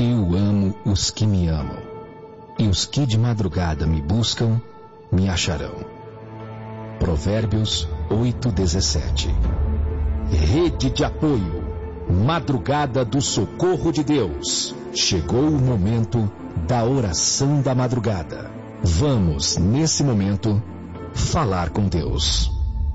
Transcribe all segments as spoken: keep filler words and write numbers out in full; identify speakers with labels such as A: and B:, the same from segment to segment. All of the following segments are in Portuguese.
A: Eu amo os que me amam, e os que de madrugada me buscam, me acharão. Provérbios oito, dezessete. Rede de apoio, Madrugada do Socorro de Deus. Chegou o momento da oração da madrugada. Vamos, nesse momento, falar com Deus.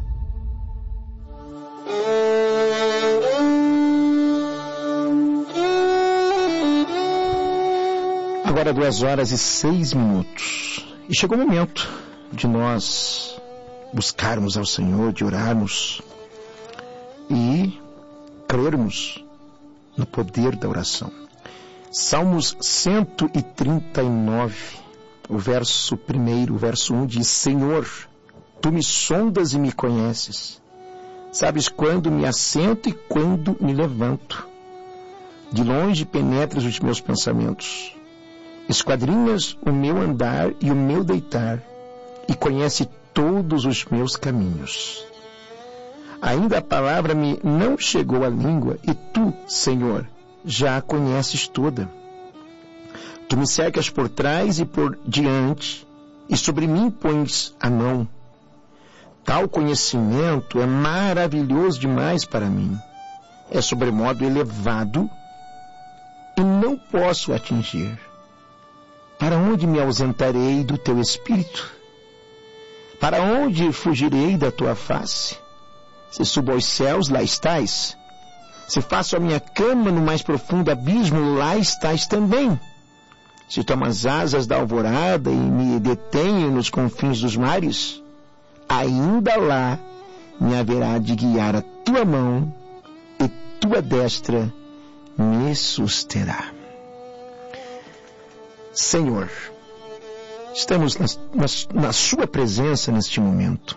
B: Agora duas horas e seis minutos. E chegou o momento de nós buscarmos ao Senhor, de orarmos e crermos no poder da oração. Salmos cento e trinta e nove, o verso primeiro, o verso um diz: Senhor, Tu me sondas e me conheces. Sabes quando me assento e quando me levanto. De longe penetras os meus pensamentos. Esquadrinhas o meu andar e o meu deitar, e conhece todos os meus caminhos. Ainda a palavra me não chegou à língua, e Tu, Senhor, já a conheces toda. Tu me cercas por trás e por diante, e sobre mim pões a mão. Tal conhecimento é maravilhoso demais para mim. É sobremodo elevado, e não posso atingir. Para onde me ausentarei do Teu Espírito? Para onde fugirei da Tua face? Se subo aos céus, lá estás. Se faço a minha cama no mais profundo abismo, lá estás também. Se tomo as asas da alvorada e me detenho nos confins dos mares, ainda lá me haverá de guiar a Tua mão e Tua destra me susterá. Senhor, estamos na, na, na Sua presença neste momento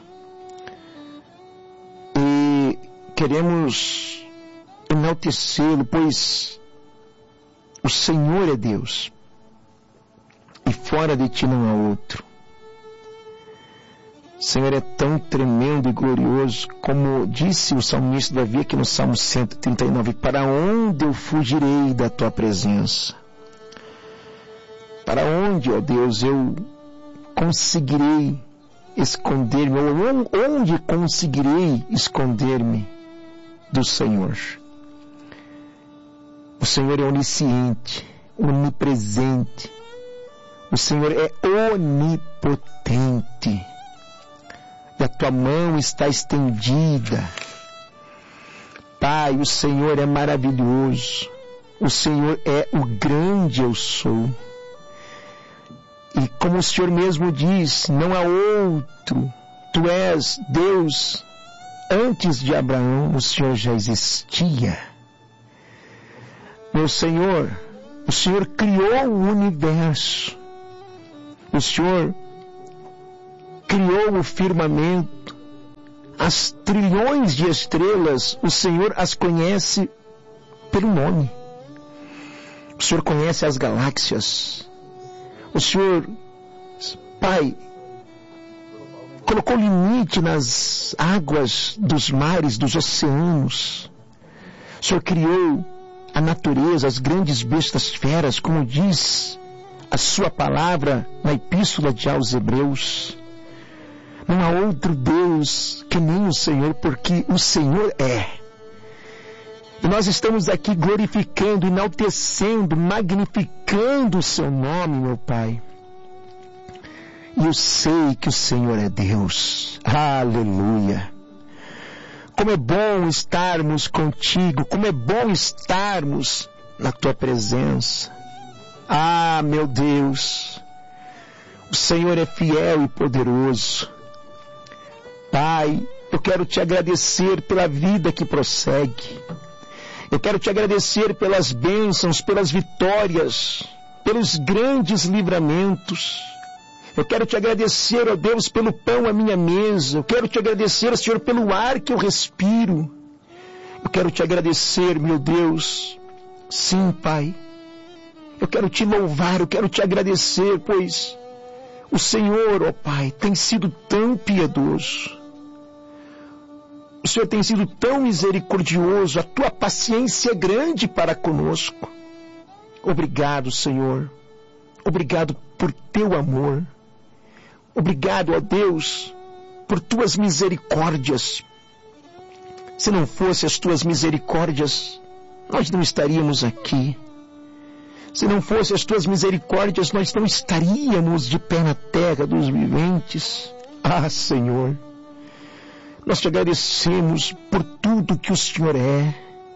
B: e queremos enaltecê-lo, pois o Senhor é Deus e fora de Ti não há outro. O Senhor é tão tremendo e glorioso, como disse o salmista Davi aqui no Salmo cento e trinta e nove, para onde eu fugirei da Tua presença? Para onde, ó Deus, eu conseguirei esconder-me, ou onde conseguirei esconder-me do Senhor? O Senhor é onisciente, onipresente, o Senhor é onipotente, e a Tua mão está estendida. Pai, o Senhor é maravilhoso, o Senhor é o grande eu sou. E como o Senhor mesmo diz, não há outro. Tu és Deus. Antes de Abraão, o Senhor já existia. Meu Senhor, o Senhor criou o universo. O Senhor criou o firmamento. As trilhões de estrelas, o Senhor as conhece pelo nome. O Senhor conhece as galáxias. O Senhor, Pai, colocou limite nas águas dos mares, dos oceanos. O Senhor criou a natureza, as grandes bestas feras, como diz a Sua palavra na Epístola de aos Hebreus. Não há outro Deus que nem o Senhor, porque o Senhor é. E nós estamos aqui glorificando, enaltecendo, magnificando o Seu nome, meu Pai. E eu sei que o Senhor é Deus. Aleluia. Como é bom estarmos contigo, como é bom estarmos na Tua presença. Ah, meu Deus, o Senhor é fiel e poderoso. Pai, eu quero Te agradecer pela vida que prossegue. Eu quero Te agradecer pelas bênçãos, pelas vitórias, pelos grandes livramentos. Eu quero Te agradecer, ó Deus, pelo pão à minha mesa. Eu quero Te agradecer, Senhor, pelo ar que eu respiro. Eu quero Te agradecer, meu Deus. Sim, Pai. Eu quero Te louvar, eu quero Te agradecer, pois o Senhor, ó Pai, tem sido tão piedoso. O Senhor tem sido tão misericordioso, a Tua paciência é grande para conosco. Obrigado, Senhor. Obrigado por teu amor. Obrigado, ó Deus, por tuas misericórdias. Se não fossem as tuas misericórdias, nós não estaríamos aqui. Se não fossem as tuas misericórdias, nós não estaríamos de pé na terra dos viventes. Ah, Senhor, nós te agradecemos por tudo que o Senhor é.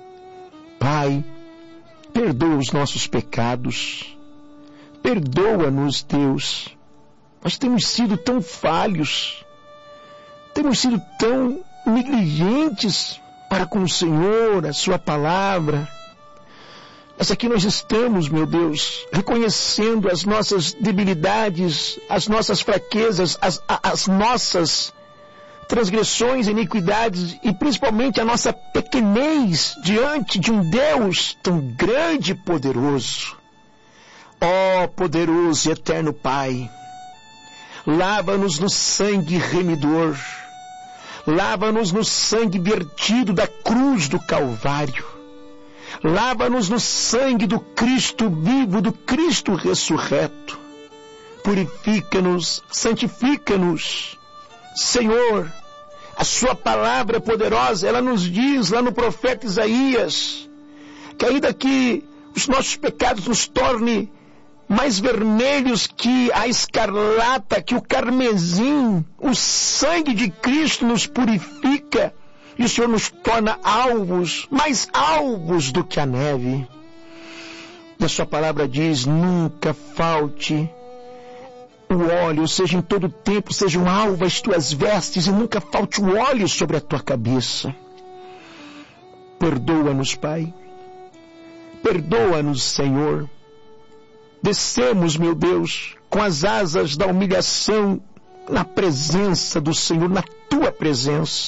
B: Pai, perdoa os nossos pecados. Perdoa-nos, Deus. Nós temos sido tão falhos, temos sido tão negligentes para com o Senhor, a sua palavra. Mas aqui nós estamos, meu Deus, reconhecendo as nossas debilidades, as nossas fraquezas, as, as nossas transgressões, iniquidades e principalmente a nossa pequenez diante de um Deus tão grande e poderoso. Ó poderoso e eterno Pai, lava-nos no sangue remidor, lava-nos no sangue vertido da cruz do Calvário, lava-nos no sangue do Cristo vivo, do Cristo ressurreto, purifica-nos, santifica-nos. Senhor, a sua palavra poderosa, ela nos diz lá no profeta Isaías, que ainda que os nossos pecados nos tornem mais vermelhos que a escarlata, que o carmesim, o sangue de Cristo nos purifica e o Senhor nos torna alvos, mais alvos do que a neve. E a sua palavra diz, nunca falte o óleo, seja em todo tempo, sejam alvas as tuas vestes e nunca falte o óleo sobre a tua cabeça. Perdoa-nos, Pai. Perdoa-nos, Senhor. Descemos, meu Deus, com as asas da humilhação na presença do Senhor, na tua presença.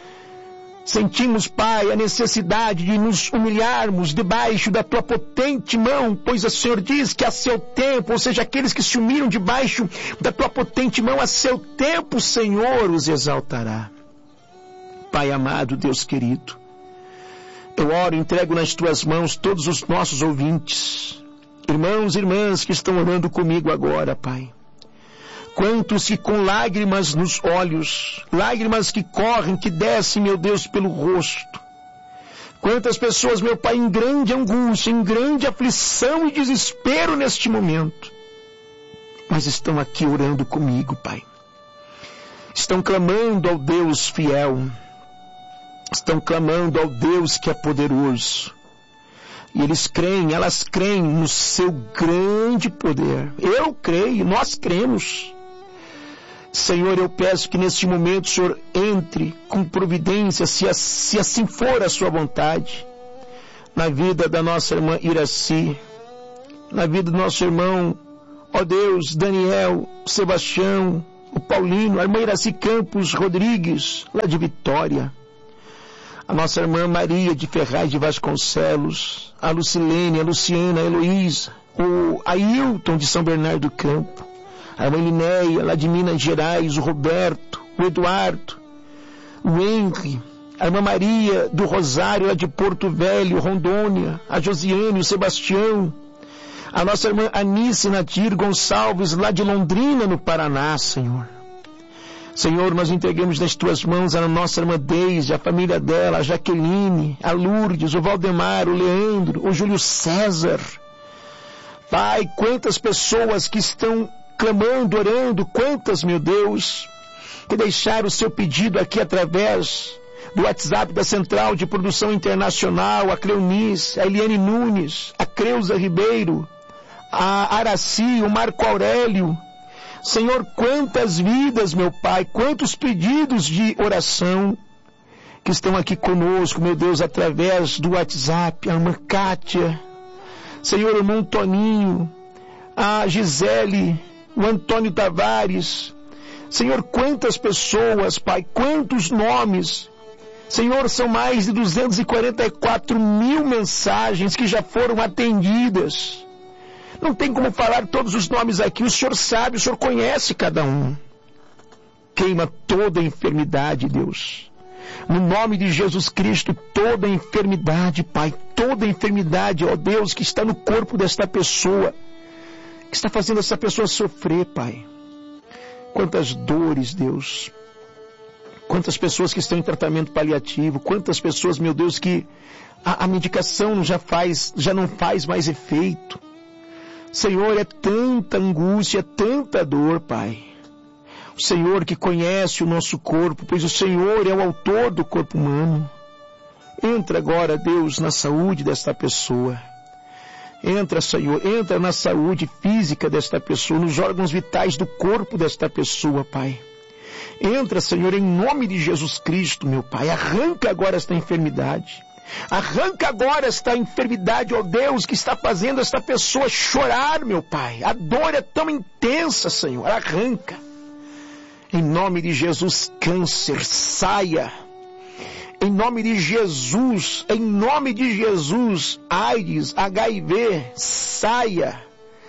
B: Sentimos, Pai, a necessidade de nos humilharmos debaixo da tua potente mão, pois o Senhor diz que a seu tempo, ou seja, aqueles que se humilham debaixo da tua potente mão, a seu tempo o Senhor os exaltará. Pai amado, Deus querido, eu oro e entrego nas tuas mãos todos os nossos ouvintes, irmãos e irmãs que estão orando comigo agora, Pai. Quantos que com lágrimas nos olhos, lágrimas que correm, que descem, meu Deus, pelo rosto. Quantas pessoas, meu Pai, em grande angústia, em grande aflição e desespero neste momento. Mas estão aqui orando comigo, Pai. Estão clamando ao Deus fiel. Estão clamando ao Deus que é poderoso. E eles creem, elas creem no seu grande poder. Eu creio, nós cremos. Senhor, eu peço que neste momento o Senhor entre com providência, se, se assim for a sua vontade, na vida da nossa irmã Iraci, na vida do nosso irmão, ó Deus, Daniel, Sebastião, o Paulino, a irmã Iraci Campos Rodrigues, lá de Vitória, a nossa irmã Maria de Ferraz de Vasconcelos, a Lucilene, a Luciana, a Heloísa, o Ailton de São Bernardo do Campo, a irmã Linéia, lá de Minas Gerais, o Roberto, o Eduardo, o Henry, a irmã Maria do Rosário, lá de Porto Velho, Rondônia, a Josiane, o Sebastião, a nossa irmã Anice Nadir Gonçalves, lá de Londrina, no Paraná, Senhor. Senhor, nós entregamos nas tuas mãos a nossa irmã Deise, a família dela, a Jaqueline, a Lourdes, o Valdemar, o Leandro, o Júlio César. Pai, quantas pessoas que estão clamando, orando, quantas, meu Deus, que deixaram o seu pedido aqui através do WhatsApp da Central de Produção Internacional, a Cleonice, a Eliane Nunes, a Creuza Ribeiro, a Araci, o Marco Aurélio. Senhor, quantas vidas, meu Pai, quantos pedidos de oração que estão aqui conosco, meu Deus, através do WhatsApp, a irmã Kátia, Senhor, o irmão Toninho, a Gisele, o Antônio Tavares. Senhor, quantas pessoas, Pai, quantos nomes. Senhor, são mais de duzentos e quarenta e quatro mil mensagens que já foram atendidas. Não tem como falar todos os nomes aqui, o Senhor sabe, o Senhor conhece cada um. Queima toda a enfermidade, Deus. No nome de Jesus Cristo, toda enfermidade, Pai, toda enfermidade, ó Deus, que está no corpo desta pessoa, que está fazendo essa pessoa sofrer, Pai. Quantas dores, Deus. Quantas pessoas que estão em tratamento paliativo, quantas pessoas, meu Deus, que a, a medicação já faz, já não faz mais efeito. Senhor, é tanta angústia, tanta dor, Pai. O Senhor que conhece o nosso corpo, pois o Senhor é o autor do corpo humano. Entra agora, Deus, na saúde desta pessoa. Entra, Senhor, entra na saúde física desta pessoa, nos órgãos vitais do corpo desta pessoa, Pai. Entra, Senhor, em nome de Jesus Cristo, meu Pai. Arranca agora esta enfermidade. Arranca agora esta enfermidade, ó Deus, que está fazendo esta pessoa chorar, meu Pai. A dor é tão intensa, Senhor. Arranca. Em nome de Jesus, câncer, saia. Em nome de Jesus, em nome de Jesus, AIDS, H I V, saia.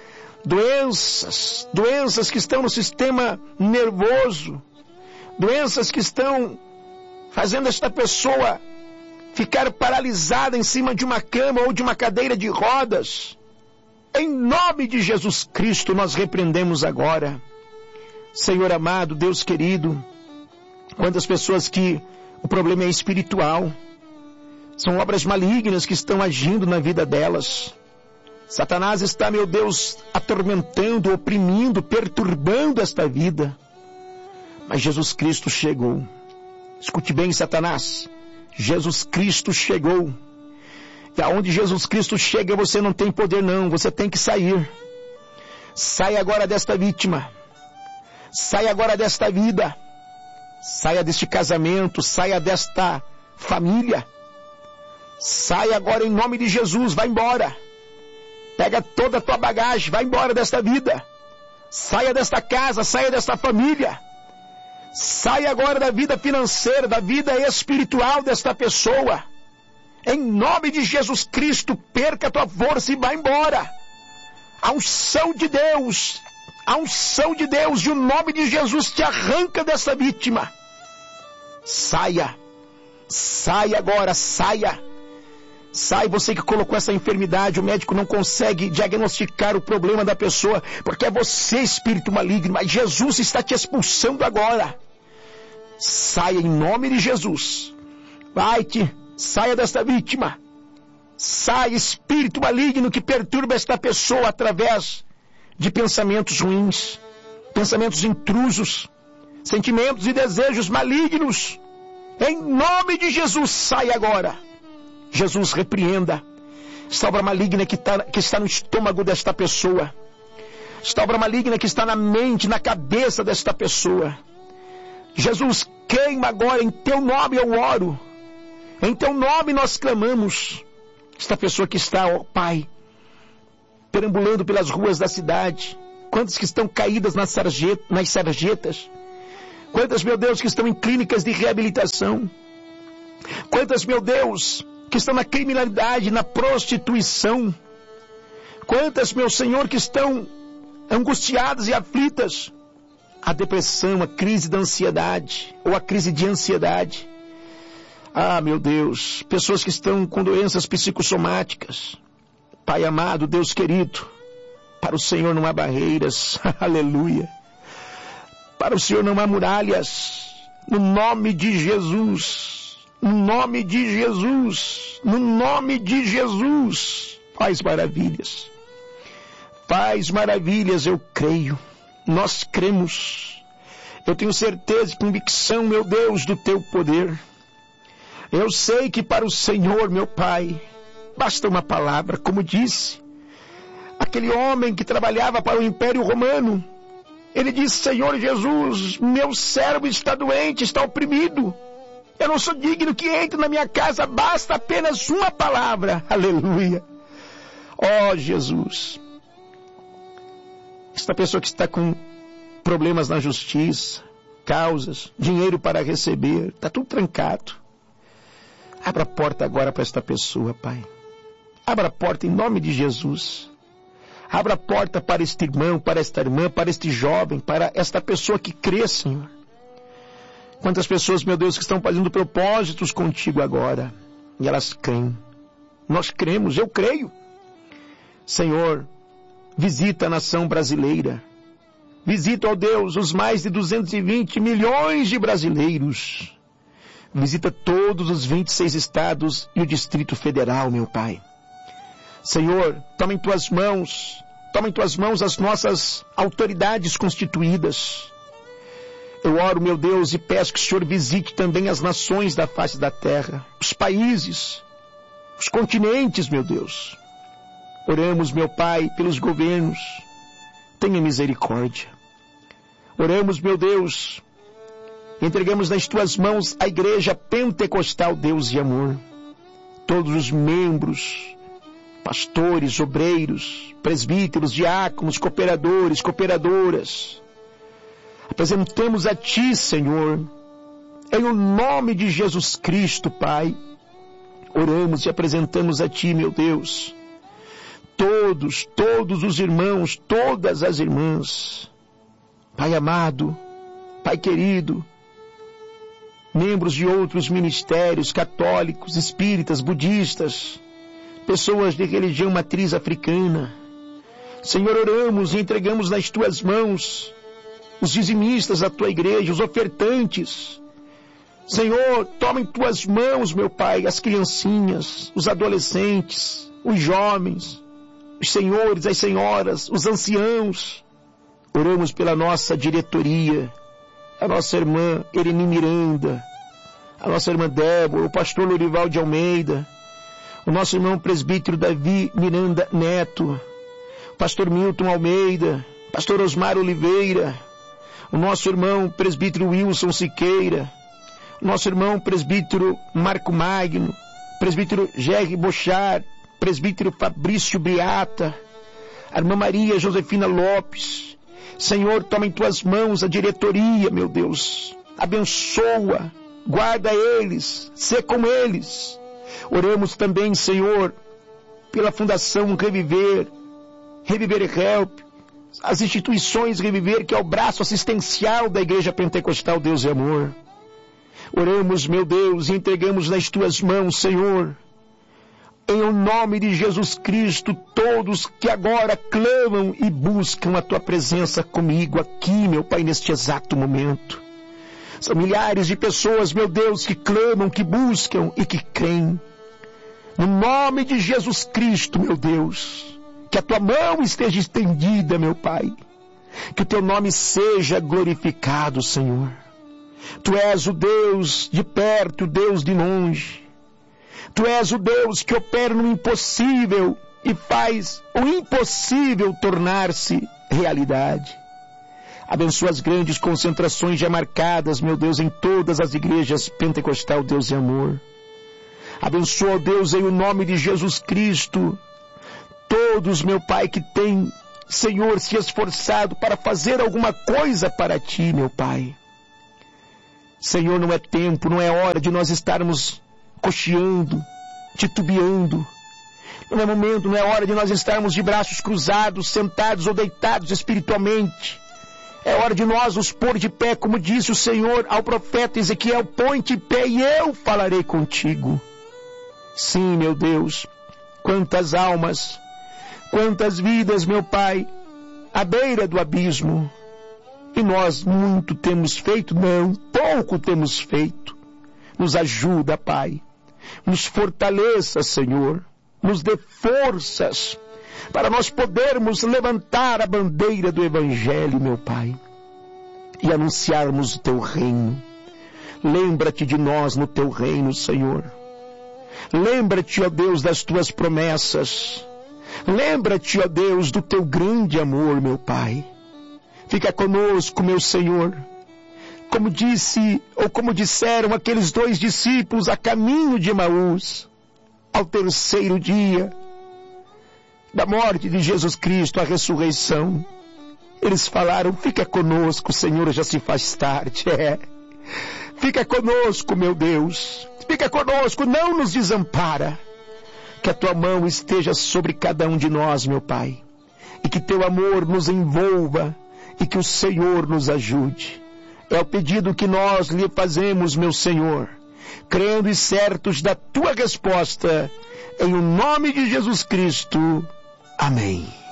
B: Doenças, doenças que estão no sistema nervoso, doenças que estão fazendo esta pessoa ficar paralisada em cima de uma cama ou de uma cadeira de rodas. Em nome de Jesus Cristo, nós repreendemos agora. Senhor amado, Deus querido, quantas pessoas que o problema é espiritual, são obras malignas que estão agindo na vida delas. Satanás está, meu Deus, atormentando, oprimindo, perturbando esta vida. Mas Jesus Cristo chegou. Escute bem, Satanás. Jesus Cristo chegou. E aonde Jesus Cristo chega, você não tem poder não, você tem que sair. Saia agora desta vítima. Saia agora desta vida. Saia deste casamento, saia desta família. Saia agora em nome de Jesus, vai embora. Pega toda a tua bagagem, vai embora desta vida. Saia desta casa, saia desta família. Saia agora da vida financeira, da vida espiritual desta pessoa. Em nome de Jesus Cristo, perca a tua força e vai embora. A unção de Deus, a unção de Deus e o nome de Jesus te arranca dessa vítima. Saia, saia agora, saia. Sai, você que colocou essa enfermidade, o médico não consegue diagnosticar o problema da pessoa, porque é você, espírito maligno, mas Jesus está te expulsando agora. Saia em nome de Jesus. Vai-te, saia desta vítima. Saia, espírito maligno que perturba esta pessoa através de pensamentos ruins, pensamentos intrusos, sentimentos e desejos malignos. Em nome de Jesus, saia agora. Jesus, repreenda esta obra maligna que, tá, que está no estômago desta pessoa, esta obra maligna que está na mente, na cabeça desta pessoa. Jesus, queima agora, em teu nome eu oro, em teu nome nós clamamos. Esta pessoa que está, ó Pai, perambulando pelas ruas da cidade, quantas que estão caídas nas, sarjeta, nas sarjetas, quantas, meu Deus, que estão em clínicas de reabilitação, quantas, meu Deus, que estão na criminalidade, na prostituição, quantas, meu Senhor, que estão angustiadas e aflitas, a depressão, a crise da ansiedade, ou a crise de ansiedade. Ah, meu Deus, pessoas que estão com doenças psicossomáticas. Pai amado, Deus querido, para o Senhor não há barreiras, aleluia. Para o Senhor não há muralhas, no nome de Jesus, no nome de Jesus, no nome de Jesus, faz maravilhas, faz maravilhas, eu creio, nós cremos, eu tenho certeza e convicção, meu Deus, do teu poder. Eu sei que para o Senhor, meu Pai, basta uma palavra, como disse aquele homem que trabalhava para o Império Romano. Ele disse: Senhor Jesus, meu servo está doente, está oprimido. Eu não sou digno que entre na minha casa, basta apenas uma palavra. Aleluia. Ó Jesus, esta pessoa que está com problemas na justiça, causas, dinheiro para receber, está tudo trancado. Abra a porta agora para esta pessoa, Pai. Abra a porta em nome de Jesus. Abra a porta para este irmão, para esta irmã, para este jovem, para esta pessoa que crê, Senhor. Quantas pessoas, meu Deus, que estão fazendo propósitos contigo agora, e elas creem. Nós cremos, eu creio. Senhor, visita a nação brasileira. Visita, ó Deus, os mais de duzentos e vinte milhões de brasileiros. Visita todos os vinte e seis estados e o Distrito Federal, meu Pai. Senhor, toma em tuas mãos, toma em tuas mãos as nossas autoridades constituídas. Eu oro, meu Deus, e peço que o Senhor visite também as nações da face da terra, os países, os continentes, meu Deus. Oramos, meu Pai, pelos governos. Tenha misericórdia. Oramos, meu Deus, entregamos nas tuas mãos a igreja pentecostal, Deus e amor. Todos os membros, pastores, obreiros, presbíteros, diáconos, cooperadores, cooperadoras. Apresentamos a Ti, Senhor, em o nome de Jesus Cristo, Pai. Oramos e apresentamos a Ti, meu Deus, todos, todos os irmãos, todas as irmãs. Pai amado, Pai querido, membros de outros ministérios, católicos, espíritas, budistas, pessoas de religião matriz africana. Senhor, oramos e entregamos nas Tuas mãos os dizimistas da Tua igreja, os ofertantes. Senhor, toma em Tuas mãos, meu Pai, as criancinhas, os adolescentes, os jovens, os senhores, as senhoras, os anciãos. Oramos pela nossa diretoria, a nossa irmã Ereni Miranda, a nossa irmã Débora, o pastor Lorival de Almeida, o nosso irmão presbítero Davi Miranda Neto, o pastor Milton Almeida, pastor Osmar Oliveira, o nosso irmão presbítero Wilson Siqueira, o nosso irmão presbítero Marco Magno, presbítero Jerry Bochar, presbítero Fabrício Briata, a irmã Maria Josefina Lopes. Senhor, toma em Tuas mãos a diretoria, meu Deus. Abençoa, guarda eles, sê com eles. Oramos também, Senhor, pela Fundação Reviver, Reviver Help, as instituições Reviver, que é o braço assistencial da Igreja Pentecostal Deus e Amor. Oramos, meu Deus, e entregamos nas Tuas mãos, Senhor, em o nome de Jesus Cristo, todos que agora clamam e buscam a Tua presença comigo aqui, meu Pai, neste exato momento. São milhares de pessoas, meu Deus, que clamam, que buscam e que creem. No nome de Jesus Cristo, meu Deus, que a Tua mão esteja estendida, meu Pai. Que o Teu nome seja glorificado, Senhor. Tu és o Deus de perto, o Deus de longe. Tu és o Deus que opera no impossível e faz o impossível tornar-se realidade. Abençoa as grandes concentrações já marcadas, meu Deus, em todas as igrejas pentecostal, Deus e amor. Abençoa, Deus, em o nome de Jesus Cristo, todos, meu Pai, que têm, Senhor, se esforçado para fazer alguma coisa para Ti, meu Pai. Senhor, não é tempo, não é hora de nós estarmos cocheando, titubeando. Não é momento, não é hora de nós estarmos de braços cruzados, sentados ou deitados espiritualmente. É hora de nós nos pôr de pé, como disse o Senhor ao profeta Ezequiel: põe-te de pé e eu falarei contigo. Sim, meu Deus, quantas almas, quantas vidas, meu Pai, à beira do abismo. E nós muito temos feito? Não, pouco temos feito. Nos ajuda, Pai. Nos fortaleça, Senhor. Nos dê forças para nós podermos levantar a bandeira do Evangelho, meu Pai, e anunciarmos o Teu reino. Lembra-te de nós no Teu reino, Senhor. Lembra-te, ó Deus, das Tuas promessas. Lembra-te, ó Deus, do Teu grande amor, meu Pai. Fica conosco, meu Senhor. Como disse, ou como disseram aqueles dois discípulos a caminho de Emaús, ao terceiro dia da morte de Jesus Cristo, a ressurreição, eles falaram: fica conosco, Senhor, já se faz tarde. É. Fica conosco, meu Deus. Fica conosco, não nos desampara. Que a Tua mão esteja sobre cada um de nós, meu Pai. E que Teu amor nos envolva. E que o Senhor nos ajude. É o pedido que nós lhe fazemos, meu Senhor, crendo e certos da tua resposta, em o nome de Jesus Cristo. Amém.